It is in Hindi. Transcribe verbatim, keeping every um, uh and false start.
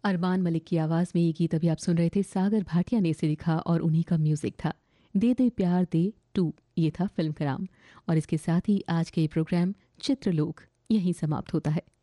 अरमान मलिक की आवाज़ में ये गीत अभी आप सुन रहे थे। सागर भाटिया ने इसे लिखा और उन्हीं का म्यूजिक था। दे दे प्यार दे टू, ये था फिल्म का नाम। और इसके साथ ही आज के ये प्रोग्राम चित्रलोक यहीं समाप्त होता है।